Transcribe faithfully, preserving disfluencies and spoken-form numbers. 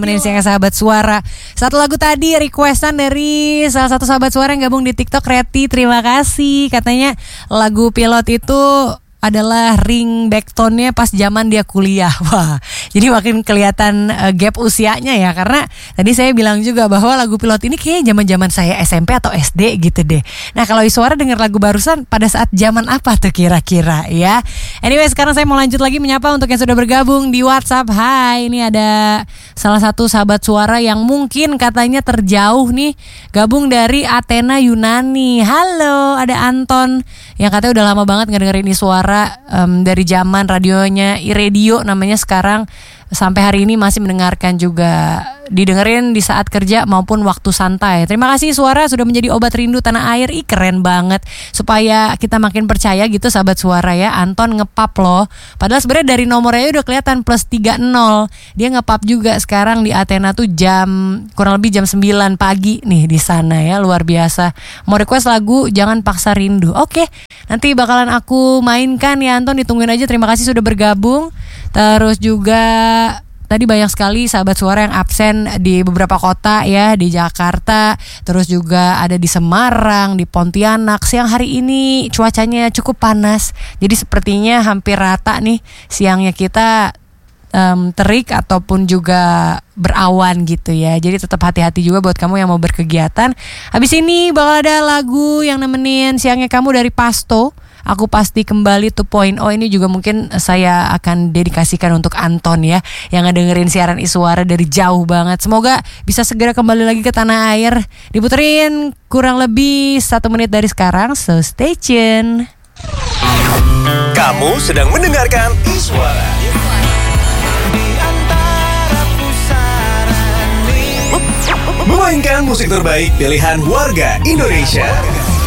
Menisinya sahabat suara. Satu lagu tadi requestan dari salah satu sahabat suara yang gabung di TikTok, Reti. Terima kasih. Katanya lagu Pilot itu adalah ringback-tone-nya pas zaman dia kuliah. Wah, jadi makin kelihatan uh, gap usianya ya. Karena tadi saya bilang juga bahwa lagu Pilot ini kayaknya zaman-zaman saya S M P atau S D gitu deh. Nah, kalau Iswara dengar lagu barusan pada saat zaman apa tuh kira-kira ya. Anyway, sekarang saya mau lanjut lagi menyapa untuk yang sudah bergabung di WhatsApp. Hai, ini ada salah satu sahabat suara yang mungkin katanya terjauh nih, gabung dari Athena Yunani. Halo, ada Anton yang katanya udah lama banget ngedengerin Iswara. Um, dari zaman radionya iRadio namanya sekarang, sampai hari ini masih mendengarkan juga, didengerin di saat kerja maupun waktu santai. Terima kasih Suara sudah menjadi obat rindu tanah air. Ih, keren banget. Supaya kita makin percaya gitu sahabat Suara ya. Anton ngepap loh. Padahal sebenarnya dari nomornya udah kelihatan plus tiga nol. Dia ngepap juga sekarang di Athena tuh jam kurang lebih jam sembilan pagi nih di sana ya. Luar biasa. Mau request lagu Jangan Paksa Rindu. Oke, nanti bakalan aku mainkan ya Anton, ditungguin aja. Terima kasih sudah bergabung. Terus juga tadi banyak sekali sahabat suara yang absen di beberapa kota ya, di Jakarta, terus juga ada di Semarang, di Pontianak. Siang hari ini cuacanya cukup panas, jadi sepertinya hampir rata nih siangnya kita um, terik ataupun juga berawan gitu ya. Jadi tetap hati-hati juga buat kamu yang mau berkegiatan. Habis ini bakal ada lagu yang nemenin siangnya kamu dari Pasto. Aku Pasti Kembali dua titik nol. Ini juga mungkin saya akan dedikasikan untuk Anton ya, yang ngedengerin siaran Iswara dari jauh banget. Semoga bisa segera kembali lagi ke tanah air. Diputerin kurang lebih satu menit dari sekarang, so stay tune. Kamu sedang mendengarkan Iswara. Memainkan musik terbaik pilihan warga Indonesia.